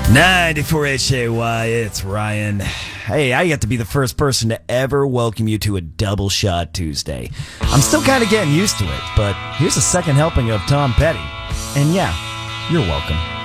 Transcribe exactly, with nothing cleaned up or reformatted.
ninety-four H A Y, it's Ryan. Hey, I get to be the first person to ever welcome you to a Double Shot Tuesday. I'm still kind of getting used to it, but here's a second helping of Tom Petty. And yeah, you're welcome.